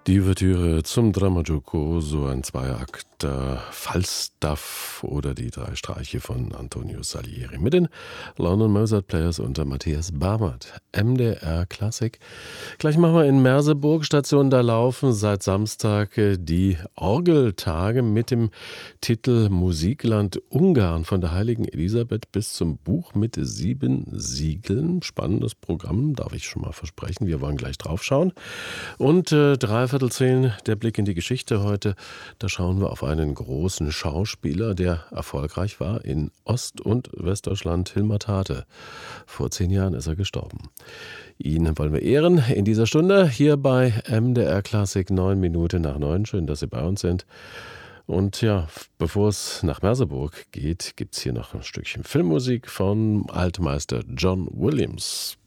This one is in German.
Die Ouvertüre zum Drammagiuco, so ein Zweiakter Falstaff oder die drei Streiche von Antonio Salieri mit den London Mozart Players unter Matthias Barmert. MDR Klassik. Gleich machen wir in Merseburg Station. Da laufen seit Samstag die Orgeltage mit dem Titel Musikland Ungarn von der Heiligen Elisabeth bis zum Buch mit 7 Siegeln. Spannendes Programm, darf ich schon mal versprechen. Wir wollen gleich drauf schauen. Und 9:45 der Blick in die Geschichte heute. Da schauen wir auf einen großen Schauspieler, der erfolgreich war in Ost- und Westdeutschland, Hilmar Tate. Vor 10 Jahren ist er gestorben. Ihn wollen wir ehren in dieser Stunde hier bei MDR Klassik 9:09. Schön, dass Sie bei uns sind. Und ja, bevor es nach Merseburg geht, gibt es hier noch ein Stückchen Filmmusik von Altmeister John Williams.